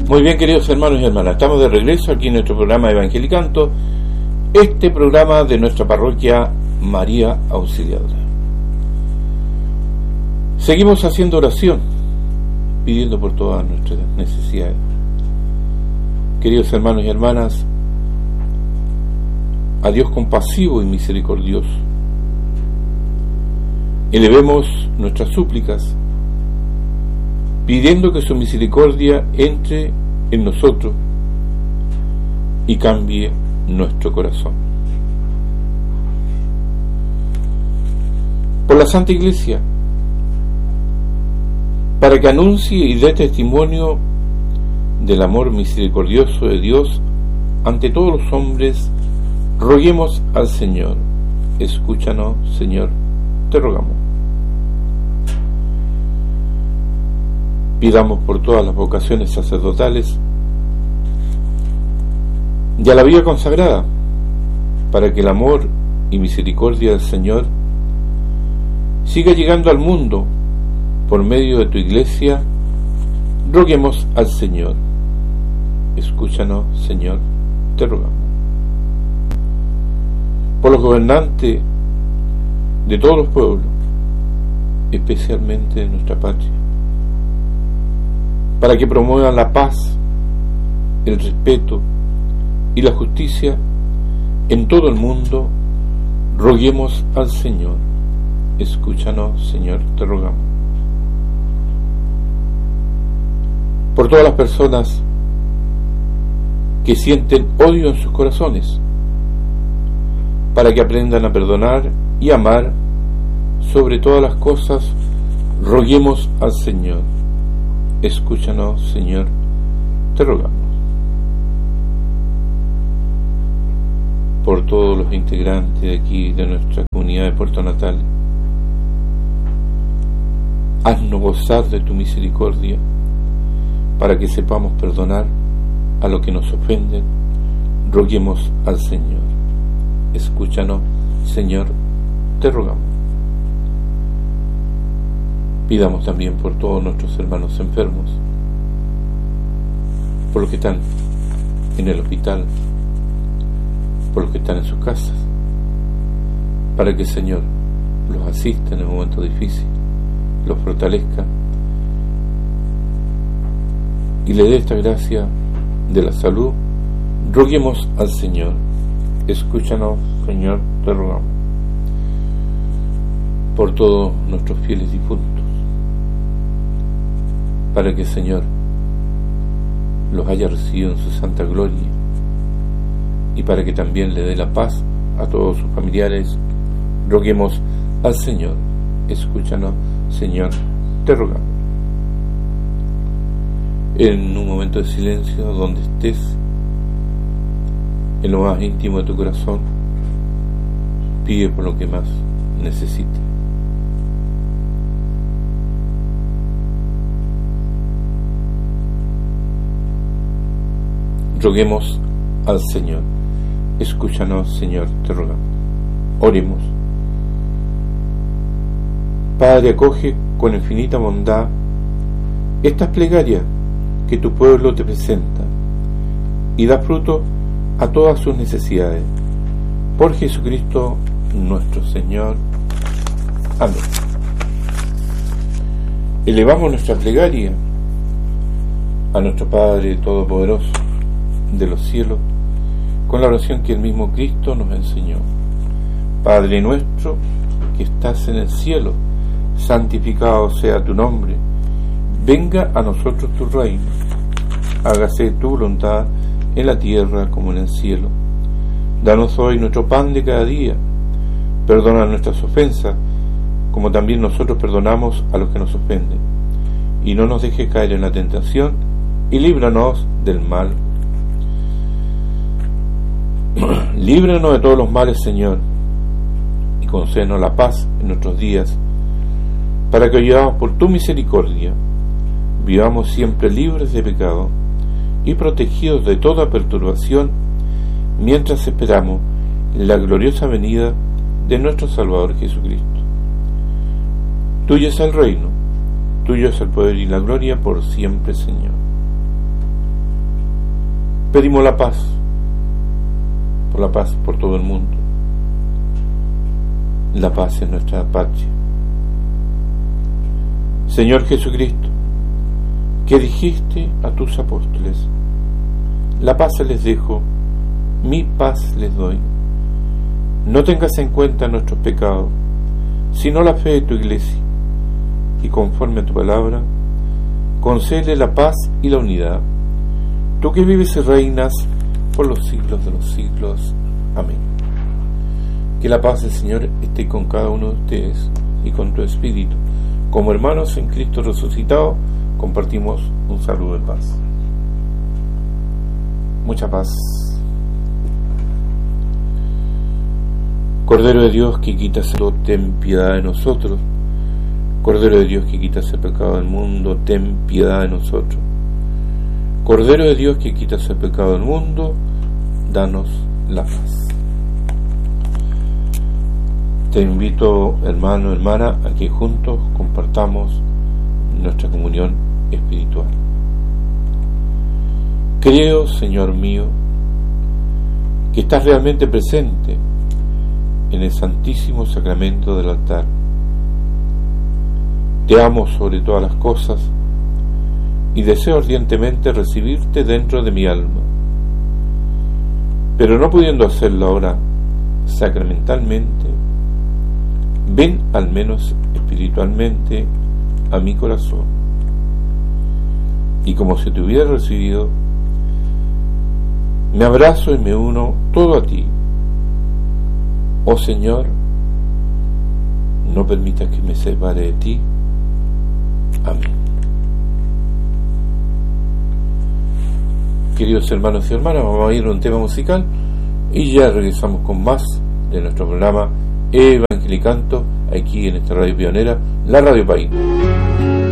Muy bien, queridos hermanos y hermanas, estamos de regreso aquí en nuestro programa Evangelicanto, este programa de nuestra parroquia María Auxiliadora. Seguimos haciendo oración, pidiendo por todas nuestras necesidades. Queridos hermanos y hermanas, a Dios compasivo y misericordioso, elevemos nuestras súplicas, pidiendo que su misericordia entre en nosotros y cambie nuestro corazón. Por la Santa Iglesia, para que anuncie y dé testimonio del amor misericordioso de Dios ante todos los hombres, roguemos al Señor. Escúchanos, Señor, te rogamos. Pidamos por todas las vocaciones sacerdotales y a la vida consagrada, para que el amor y misericordia del Señor siga llegando al mundo por medio de tu Iglesia. Roguemos al Señor. Escúchanos, Señor, te rogamos. Por los gobernantes de todos los pueblos, especialmente de nuestra patria, para que promuevan la paz, el respeto y la justicia en todo el mundo, roguemos al Señor. Escúchanos, Señor, te rogamos. Por todas las personas que sienten odio en sus corazones, para que aprendan a perdonar y amar sobre todas las cosas, roguemos al Señor. Escúchanos, Señor, te rogamos. Por todos los integrantes de aquí, de nuestra comunidad de Puerto Natal, haznos gozar de tu misericordia, para que sepamos perdonar a los que nos ofenden. Roguemos al Señor. Escúchanos, Señor, te rogamos. Pidamos también por todos nuestros hermanos enfermos, por los que están en el hospital, por los que están en sus casas, para que el Señor los asista en el momento difícil, los fortalezca y le dé esta gracia de la salud. Roguemos al Señor. Escúchanos, Señor, te rogamos. Por todos nuestros fieles difuntos, para que el Señor los haya recibido en su santa gloria y para que también le dé la paz a todos sus familiares, roguemos al Señor. Escúchanos, Señor, te rogamos. En un momento de silencio, donde estés, en lo más íntimo de tu corazón, pide por lo que más necesites. Roguemos al Señor. Escúchanos, Señor, te rogamos. Oremos. Padre, acoge con infinita bondad estas plegarias que tu pueblo te presenta y da fruto a todas sus necesidades. Por Jesucristo nuestro Señor. Amén. Elevamos nuestra plegaria a nuestro Padre Todopoderoso de los cielos, con la oración que el mismo Cristo nos enseñó. Padre nuestro que estás en el cielo, santificado sea tu nombre. Venga a nosotros tu reino. Hágase tu voluntad en la tierra como en el cielo. Danos hoy nuestro pan de cada día. Perdona nuestras ofensas, como también nosotros perdonamos a los que nos ofenden. Y no nos dejes caer en la tentación, y líbranos del mal. Líbranos de todos los males, Señor, y concédenos la paz en nuestros días, para que, ayudados por tu misericordia, vivamos siempre libres de pecado y protegidos de toda perturbación, mientras esperamos la gloriosa venida de nuestro Salvador Jesucristo. Tuyo es el reino, tuyo es el poder y la gloria por siempre, Señor. Pedimos la paz por todo el mundo, la paz en nuestra patria. Señor Jesucristo, que dijiste a tus apóstoles: la paz les dejo, mi paz les doy. No tengas en cuenta nuestros pecados, sino la fe de tu Iglesia, y conforme a tu palabra, concédele la paz y la unidad, tú que vives y reinas por los siglos de los siglos. Amén. Que la paz del Señor esté con cada uno de ustedes y con tu espíritu. Como hermanos en Cristo resucitado, compartimos un saludo de paz. Mucha paz. Cordero de Dios que quitas el pecado, ten piedad de nosotros. Cordero de Dios que quitas el pecado del mundo, ten piedad de nosotros. Cordero de Dios que quitas el pecado del mundo, danos la paz. Te invito, hermano, hermana, a que juntos compartamos nuestra comunión espiritual. Creo, Señor mío, que estás realmente presente en el santísimo sacramento del altar. Te amo sobre todas las cosas y deseo ardientemente recibirte dentro de mi alma, pero no pudiendo hacerlo ahora sacramentalmente, ven al menos espiritualmente a mi corazón, y como si te hubiera recibido, me abrazo y me uno todo a ti. Oh Señor, no permitas que me separe de ti. Amén. Queridos hermanos y hermanas, vamos a ir a un tema musical y ya regresamos con más de nuestro programa Evangelicanto, aquí en esta radio pionera, la Radio País.